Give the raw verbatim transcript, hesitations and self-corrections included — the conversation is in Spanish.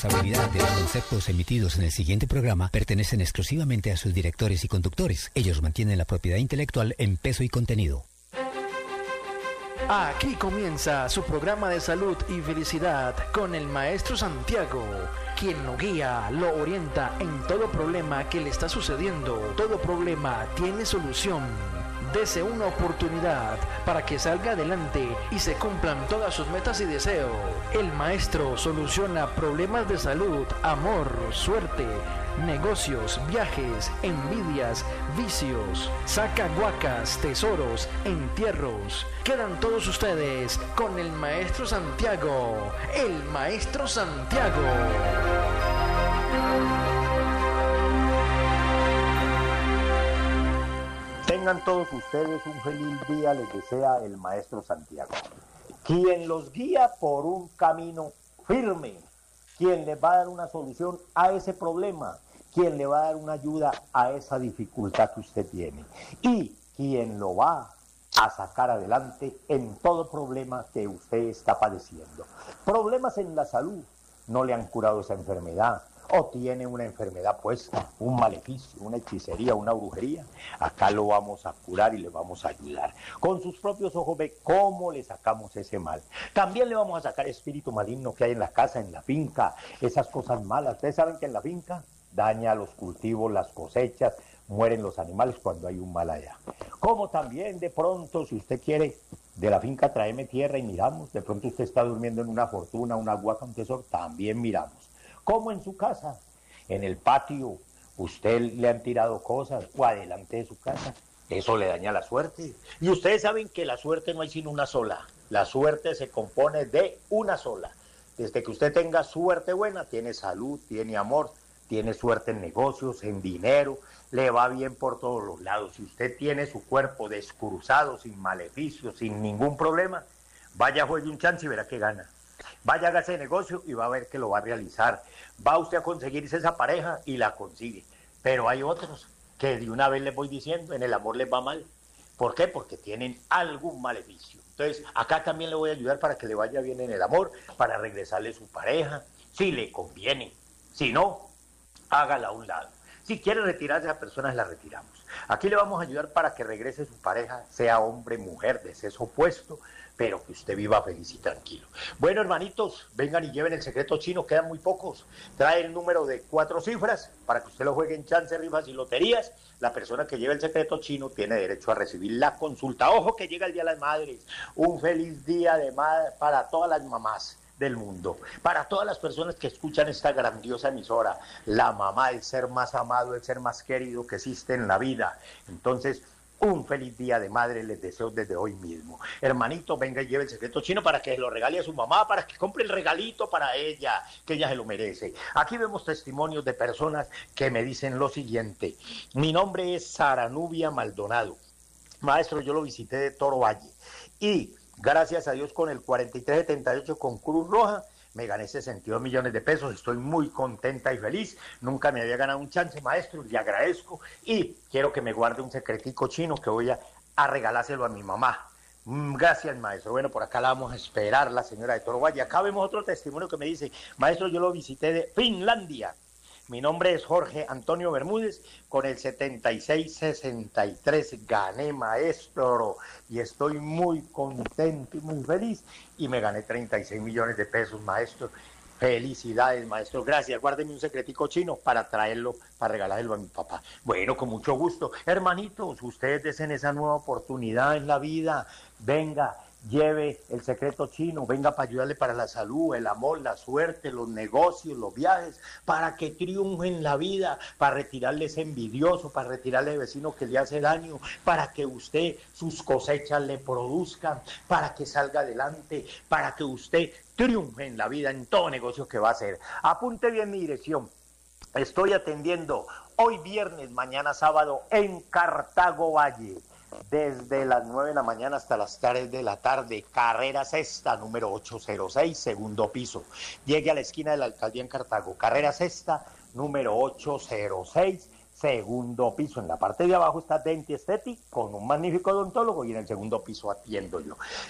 responsabilidad de los conceptos emitidos en el siguiente programa pertenecen exclusivamente a sus directores y conductores. Ellos mantienen la propiedad intelectual en peso y contenido. Aquí comienza su programa de salud y felicidad con el maestro Santiago, quien lo guía, lo orienta en todo problema que le está sucediendo. Todo problema tiene solución. Dese una oportunidad para que salga adelante y se cumplan todas sus metas y deseos. El maestro soluciona problemas de salud, amor, suerte, negocios, viajes, envidias, vicios, saca guacas, tesoros, entierros. Quedan todos ustedes con el maestro Santiago, el maestro Santiago. Tengan todos ustedes un feliz día, les desea el maestro Santiago, quien los guía por un camino firme, quien les va a dar una solución a ese problema, quien le va a dar una ayuda a esa dificultad que usted tiene y quien lo va a sacar adelante en todo problema que usted está padeciendo. Problemas en la salud, no le han curado esa enfermedad, o tiene una enfermedad puesta, un maleficio, una hechicería, una brujería, acá lo vamos a curar y le vamos a ayudar. Con sus propios ojos ve cómo le sacamos ese mal. También le vamos a sacar espíritu maligno que hay en la casa, en la finca, esas cosas malas. Ustedes saben que en la finca daña los cultivos, las cosechas, mueren los animales cuando hay un mal allá. Como también de pronto, si usted quiere, de la finca tráeme tierra y miramos, de pronto usted está durmiendo en una fortuna, una guaca, un tesoro, también miramos. Como en su casa, en el patio, usted le han tirado cosas, o adelante de su casa, eso le daña la suerte. Y ustedes saben que la suerte no hay sino una sola, la suerte se compone de una sola. Desde que usted tenga suerte buena, tiene salud, tiene amor, tiene suerte en negocios, en dinero, le va bien por todos los lados. Si usted tiene su cuerpo descruzado, sin maleficios, sin ningún problema, vaya, juegue un chance y verá que gana. Vaya, hágase negocio y va a ver que lo va a realizar. Va usted a conseguirse esa pareja y la consigue. Pero hay otros que de una vez les voy diciendo, en el amor les va mal. ¿Por qué? Porque tienen algún maleficio. Entonces, acá también le voy a ayudar para que le vaya bien en el amor, para regresarle su pareja, si le conviene. Si no, hágala a un lado. Si quiere retirarse a personas, la retiramos. Aquí le vamos a ayudar para que regrese su pareja, sea hombre, mujer, de sexo opuesto, pero que usted viva feliz y tranquilo. Bueno, hermanitos, vengan y lleven el secreto chino, quedan muy pocos. Trae el número de cuatro cifras para que usted lo juegue en chance, rifas y loterías. La persona que lleve el secreto chino tiene derecho a recibir la consulta. Ojo que llega el Día de las Madres. Un feliz día de madre para todas las mamás del mundo, para todas las personas que escuchan esta grandiosa emisora. La mamá, el ser más amado, el ser más querido que existe en la vida. Entonces, un feliz día de madre les deseo desde hoy mismo. Hermanito, venga y lleve el secreto chino para que lo regale a su mamá, para que compre el regalito para ella, que ella se lo merece. Aquí vemos testimonios de personas que me dicen lo siguiente. Mi nombre es Sara Nubia Maldonado. Maestro, yo lo visité de Toro Valle y gracias a Dios con el cuarenta y tres setenta y ocho con Cruz Roja me gané sesenta y dos millones de pesos, estoy muy contenta y feliz, nunca me había ganado un chance, maestro, le agradezco y quiero que me guarde un secretico chino que voy a, a regalárselo a mi mamá. Mm, gracias, maestro. Bueno, por acá la vamos a esperar, la señora de Toro Valle. Acá vemos otro testimonio que me dice, maestro, yo lo visité de Finlandia. Mi nombre es Jorge Antonio Bermúdez, con el setenta y seis sesenta y tres gané, maestro, y estoy muy contento y muy feliz, y me gané treinta y seis millones de pesos, maestro. Felicidades, maestro, gracias, guárdeme un secretico chino para traerlo, para regalárselo a mi papá. Bueno, con mucho gusto. Hermanitos, ustedes deseen esa nueva oportunidad en la vida, venga, lleve el secreto chino, venga para ayudarle para la salud, el amor, la suerte, los negocios, los viajes, para que triunfe en la vida, para retirarle ese envidioso, para retirarle ese vecino que le hace daño, para que usted sus cosechas le produzcan, para que salga adelante, para que usted triunfe en la vida, en todo negocio que va a hacer. Apunte bien mi dirección. Estoy atendiendo hoy viernes, mañana sábado en Cartago Valle. Desde las nueve de la mañana hasta las tres de la tarde, carrera sexta, número ochocientos seis, segundo piso. Llegue a la esquina de la alcaldía en Cartago, carrera sexta, número ochocientos seis, segundo piso. En la parte de abajo está Denti Aesthetic con un magnífico odontólogo y en el segundo piso atiendo yo.